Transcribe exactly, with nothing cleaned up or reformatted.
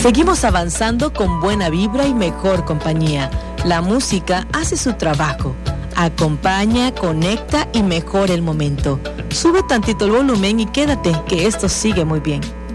Seguimos avanzando con buena vibra y mejor compañía. La música hace su trabajo. Acompaña, conecta y mejora el momento. Sube tantito el volumen y quédate, que esto sigue muy bien.